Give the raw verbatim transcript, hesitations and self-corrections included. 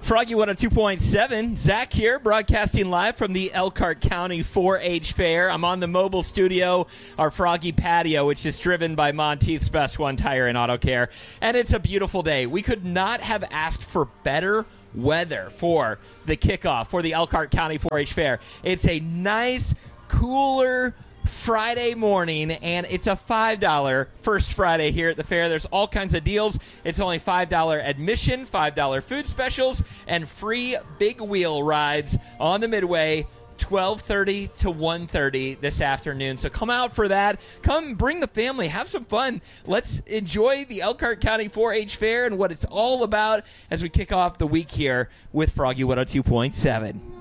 Froggy one oh two point seven. Zach here, broadcasting live from the Elkhart County four H Fair. I'm on the mobile studio, our Froggy patio, which is driven by Monteith's Best One Tire and Auto Care. And it's a beautiful day. We could not have asked for better weather for the kickoff for the Elkhart County four H Fair. It's a nice, cooler Friday morning, and it's a five dollars first Friday here at the fair. There's all kinds of deals. It's only five dollars admission, five dollars food specials, and free big wheel rides on the Midway, twelve thirty to one thirty this afternoon. So come out for that. Come bring the family. Have some fun. Let's enjoy the Elkhart County four H Fair and what it's all about as we kick off the week here with Froggy one oh two point seven.